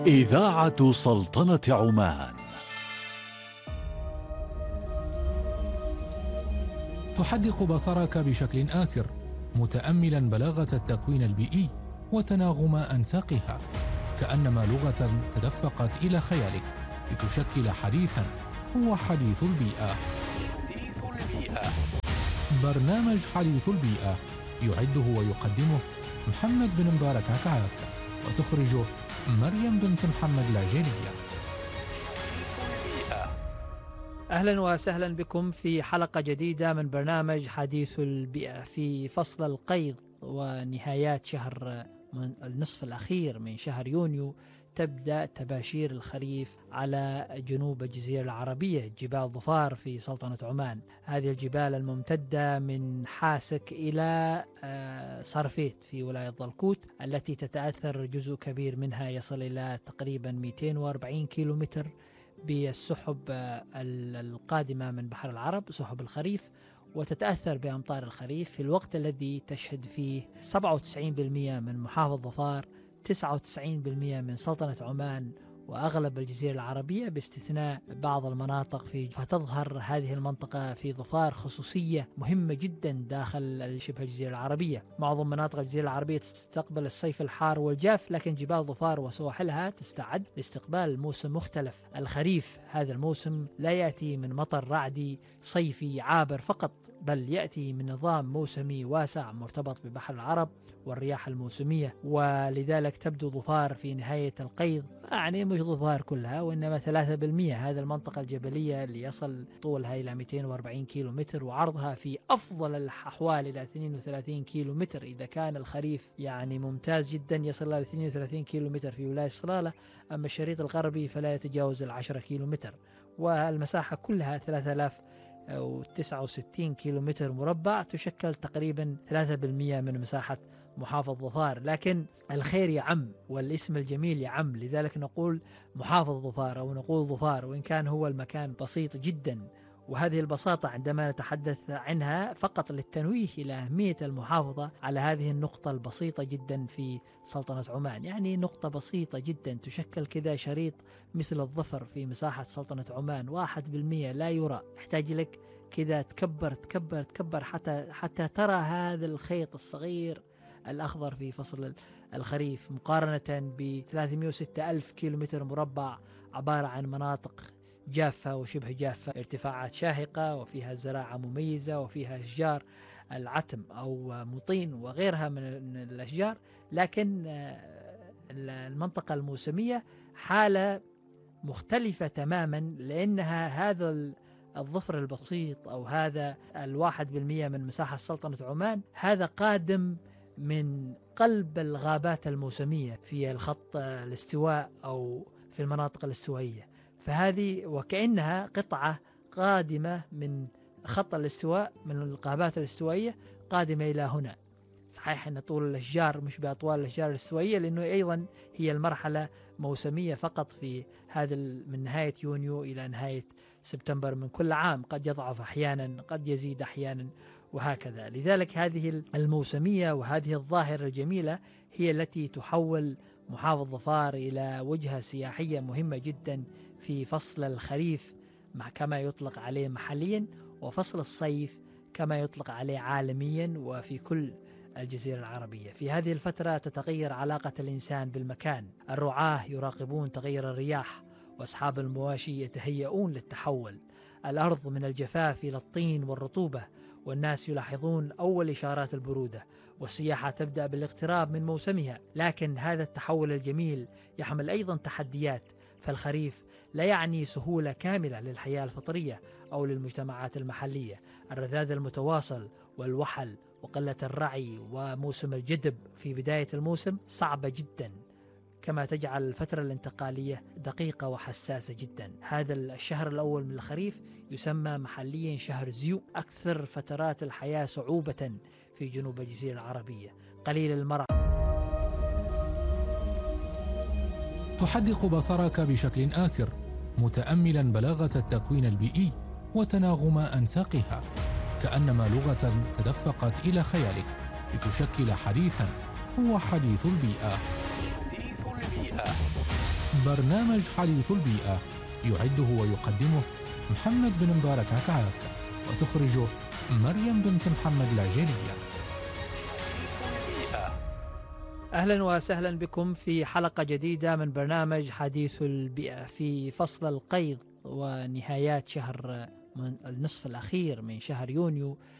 إذاعة سلطنة عمان تحدق بصرك بشكل آسر، متأملا بلاغة التكوين البيئي وتناغم أنساقها، كأنما لغة تدفقت إلى خيالك لتشكل حديثا هو حديث البيئة. برنامج حديث البيئة يعده ويقدمه محمد بن مبارك عكعاك، وتخرجه مريم بنت محمد العجيلية. أهلا وسهلا بكم في حلقة جديدة من برنامج حديث البيئة. في فصل القيض ونهايات شهر من النصف الأخير من شهر يونيو تبدأ تباشير الخريف على جنوب الجزيرة العربية، جبال ظفار في سلطنة عمان. هذه الجبال الممتدة من حاسك إلى صرفيت في ولاية ضلكوت، التي تتأثر جزء كبير منها يصل إلى تقريبا 240 كيلومتر بالسحب القادمة من بحر العرب، سحب الخريف، وتتأثر بأمطار الخريف في الوقت الذي تشهد فيه 97% من محافظة ظفار، 99% من سلطنة عمان وأغلب الجزيرة العربية باستثناء بعض المناطق فتظهر هذه المنطقة في ظفار خصوصية مهمة جدا داخل شبه الجزيرة العربية. معظم مناطق الجزيرة العربية تستقبل الصيف الحار والجاف، لكن جبال ظفار وسواحلها تستعد لاستقبال موسم مختلف، الخريف. هذا الموسم لا يأتي من مطر رعدي صيفي عابر فقط، بل يأتي من نظام موسمي واسع مرتبط ببحر العرب والرياح الموسمية. ولذلك تبدو ظفار في نهاية القيض، يعني مش ظفار كلها وإنما 3%، هذا المنطقة الجبلية اللي يصل طولها إلى 240 كيلو متر وعرضها في أفضل الأحوال إلى 32 كيلو متر. إذا كان الخريف يعني ممتاز جدا يصل إلى 32 كيلو متر في ولاية صلالة، أما الشريط الغربي فلا يتجاوز 10 كيلو متر، والمساحة كلها 3069 كيلو متر مربع، تشكل تقريبا 3% من مساحة محافظ ظفار. لكن الخير يعم والاسم الجميل يعم، لذلك نقول محافظ ظفار أو نقول ظفار، وإن كان هو المكان بسيط جدا. وهذه البساطة عندما نتحدث عنها فقط للتنويه إلى أهمية المحافظة على هذه النقطة البسيطة جدا في سلطنة عمان، يعني نقطة بسيطة جدا تشكل كذا شريط مثل الظفر في مساحة سلطنة عمان، 1% لا يرى. يحتاج لك كذا تكبر تكبر تكبر حتى ترى هذا الخيط الصغير الأخضر في فصل الخريف، مقارنة ب 306 ألف كيلومتر مربع عبارة عن مناطق جافة وشبه جافة، ارتفاعات شاهقة وفيها زراعة مميزة وفيها أشجار العتم أو مطين وغيرها من الأشجار. لكن المنطقة الموسمية حالة مختلفة تماما، لأنها هذا الظفر البسيط أو هذا 1% من مساحة سلطنة عمان، هذا قادم من قلب الغابات الموسمية في الخط الاستواء أو في المناطق الاستوائية، فهذه وكأنها قطعة قادمة من خط الاستواء من الغابات الاستوائية قادمة إلى هنا. صحيح أن طول الأشجار مش بأطوال الأشجار الاستوائية، لأنه أيضا هي المرحلة موسمية فقط في هذا من نهاية يونيو إلى نهاية سبتمبر من كل عام، قد يضعف أحيانا قد يزيد أحيانا وهكذا. لذلك هذه الموسمية وهذه الظاهرة الجميلة هي التي تحول محافظ ظفار إلى وجهة سياحية مهمة جدا في فصل الخريف كما يطلق عليه محليا، وفصل الصيف كما يطلق عليه عالميا وفي كل الجزيرة العربية. في هذه الفترة تتغير علاقة الإنسان بالمكان، الرعاة يراقبون تغير الرياح، وأصحاب المواشي يتهيئون للتحول، الأرض من الجفاف إلى الطين والرطوبة، والناس يلاحظون أول إشارات البرودة، والسياحة تبدأ بالاقتراب من موسمها. لكن هذا التحول الجميل يحمل أيضا تحديات، فالخريف لا يعني سهولة كاملة للحياة الفطرية أو للمجتمعات المحلية. الرذاذ المتواصل والوحل وقلة الرعي وموسم الجدب في بداية الموسم صعبة جدا، كما تجعل الفترة الانتقالية دقيقة وحساسة جدا. هذا الشهر الأول من الخريف يسمى محليا شهر زيو، أكثر فترات الحياة صعوبة في جنوب الجزيرة العربية، قليل المرح. تحدق بصرك بشكل آسر، متأملا بلاغة التكوين البيئي وتناغم أنساقها، كأنما لغة تدفقت إلى خيالك لتشكل حديثا هو حديث البيئة. برنامج حديث البيئة يعده ويقدمه محمد بن مبارك عكعاب، وتخرجه مريم بنت محمد العجيرية. أهلا وسهلا بكم في حلقة جديدة من برنامج حديث البيئة في فصل القيض ونهايات شهر النصف الأخير من شهر يونيو